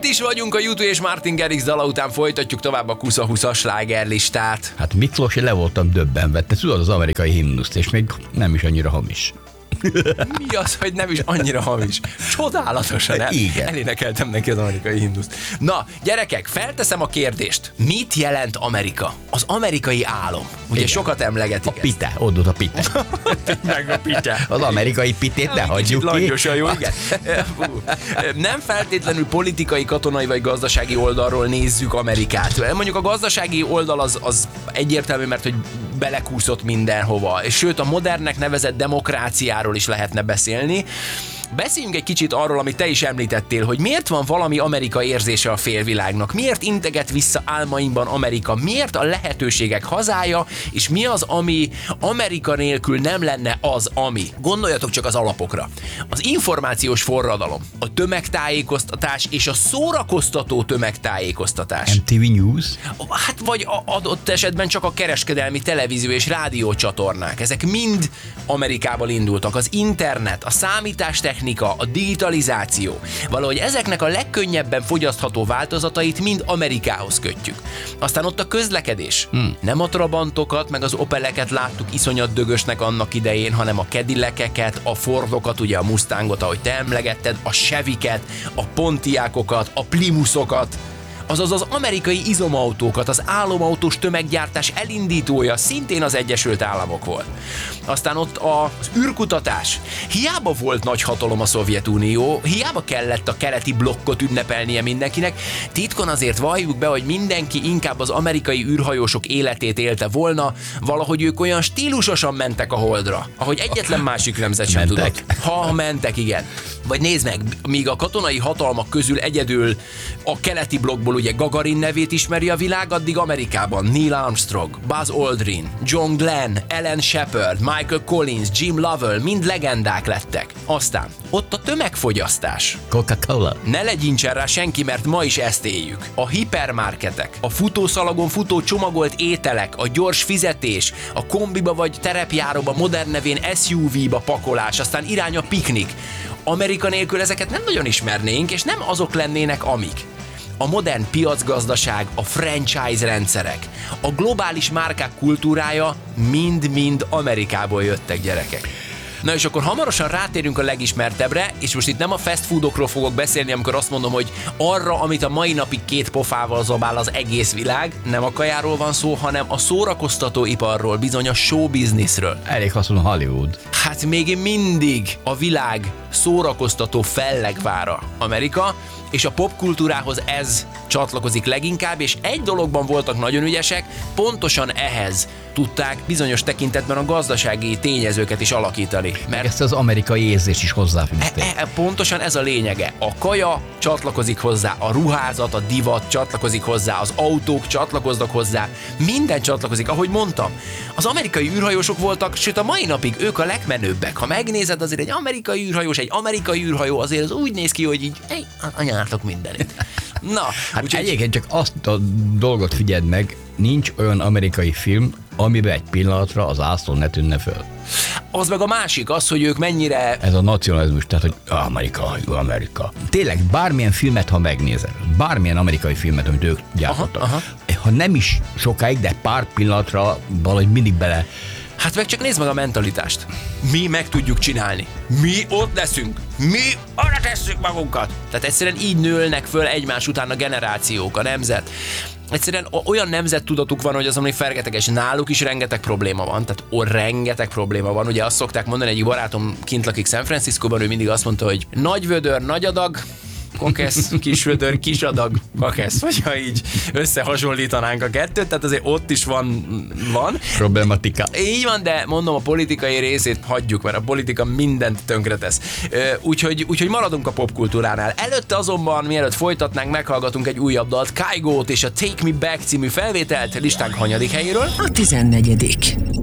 is vagyunk, a YouTube és Martin Garrix dala után folytatjuk tovább a Kusza 20-as slágerlistát. Hát Miklós, én le voltam döbbenve. Te tudod az amerikai himnuszt, és még nem is annyira hamis. Mi az, hogy nem is annyira hamis? Csodálatosan elénekeltem neki az amerikai himnuszt. Na, gyerekek, felteszem a kérdést. Mit jelent Amerika? Az amerikai álom. Ugye igen. Sokat emlegetik a pite, oddod a pite. Meg a pite. Az amerikai pitét ne hagyjuk ki. Langyosan, jó, igen. Nem feltétlenül politikai, katonai vagy gazdasági oldalról nézzük Amerikát. Mondjuk a gazdasági oldal az egyértelmű, mert hogy belekúszott mindenhova. És sőt, a modernnek nevezett demokráciáról is lehetne beszélni. Beszéljünk egy kicsit arról, amit te is említettél, hogy miért van valami Amerika érzése a félvilágnak, miért integet vissza álmaimban Amerika, miért a lehetőségek hazája, és mi az, ami Amerika nélkül nem lenne az, ami. Gondoljatok csak az alapokra. Az információs forradalom, a tömegtájékoztatás és a szórakoztató tömegtájékoztatás. MTV News? Hát vagy adott esetben csak a kereskedelmi televízió és rádiócsatornák. Ezek mind Amerikából indultak. Az internet, a számítástechnika, a digitalizáció. Valahogy ezeknek a legkönnyebben fogyasztható változatait mind Amerikához kötjük. Aztán ott a közlekedés. Nem a Trabantokat, meg az Opeleket láttuk iszonyat dögösnek annak idején, hanem a Cadillaceket, a Fordokat, ugye a Mustangot, ahogy te emlegetted, a Chevyket, a Pontiacokat, a Plymouthokat. Azaz az amerikai izomautókat, az álomautós tömeggyártás elindítója szintén az Egyesült Államok volt. Aztán ott az űrkutatás. Hiába volt nagy hatalom a Szovjetunió, hiába kellett a keleti blokkot ünnepelnie mindenkinek, titkon azért valljuk be, hogy mindenki inkább az amerikai űrhajósok életét élte volna, valahogy ők olyan stílusosan mentek a Holdra, ahogy egyetlen másik nemzet sem tudott. Ha mentek, igen. Vagy nézd meg, míg a katonai hatalmak közül egyedül a keleti blokkból ugye Gagarin nevét ismeri a világ, addig Amerikában Neil Armstrong, Buzz Aldrin, John Glenn, Alan Shepard, Michael Collins, Jim Lovell mind legendák lettek. Aztán ott a tömegfogyasztás. Coca-Cola. Ne legyintsen rá senki, mert ma is ezt éljük. A hipermarketek, a futószalagon futó csomagolt ételek, a gyors fizetés, a kombiba vagy terepjáróba modern nevén SUV-ba pakolás, aztán irány a piknik. Amerika nélkül ezeket nem nagyon ismernénk, és nem azok lennének amik. A modern piacgazdaság, a franchise rendszerek, a globális márkák kultúrája mind-mind Amerikából jöttek, gyerekek. Na és akkor hamarosan rátérünk a legismertebbre, és most itt nem a fast foodokról fogok beszélni, amikor azt mondom, hogy arra, amit a mai napig két pofával zabál az egész világ, nem a kajáról van szó, hanem a szórakoztatóiparról, bizony a showbizniszről. Elég haszon Hollywood. Hát még mindig a világ szórakoztató fellegvára Amerika, és a popkultúrához ez csatlakozik leginkább, és egy dologban voltak nagyon ügyesek, pontosan ehhez tudták bizonyos tekintetben a gazdasági tényezőket is alakítani. Mert ezt az amerikai érzést is hozzáfűzték. Pontosan ez a lényege. A kaja csatlakozik hozzá, a ruházat, a divat csatlakozik hozzá, az autók csatlakoznak hozzá, minden csatlakozik, ahogy mondtam. Az amerikai űrhajósok voltak, sőt a mai napig ők a legmenőbbek. Ha megnézed, azért egy amerikai űrhajó azért az úgy néz ki, hogy így, anyártok mindenit. Na, hát egyébként csak azt a dolgot figyeld meg, nincs olyan amerikai film, amiben egy pillanatra az ászló ne tűnne föl. Az meg a másik, az, hogy ők mennyire... Ez a nacionalizmus, tehát, hogy Amerika. Tényleg bármilyen filmet, ha megnézel, bármilyen amerikai filmet, amit ők gyártottak, ha nem is sokáig, de pár pillanatra valahogy mindig bele... Hát meg csak nézd meg a mentalitást. Mi meg tudjuk csinálni. Mi ott leszünk. Mi arra tesszük magunkat. Tehát egyszerűen így nőlnek föl egymás után a generációk, a nemzet. Egyszerűen olyan nemzettudatuk van, hogy az, ami fergeteges, náluk is rengeteg probléma van, tehát rengeteg probléma van. Ugye azt szokták mondani, egyik barátom kint lakik San Franciscóban, ő mindig azt mondta, hogy nagy vödör, nagy adag, kokesz, kis vödör, kis adag, kakesz, vagy ha így összehasonlítanánk a kettőt, tehát azért ott is van. Problematika. Így van, de mondom, a politikai részét hagyjuk, mert a politika mindent tönkretesz. Úgyhogy maradunk a popkultúránál. Előtte azonban, mielőtt folytatnánk, meghallgatunk egy újabb dalt, Kygo-t és a Take Me Back című felvételt, listánk hanyadik helyéről. A 14.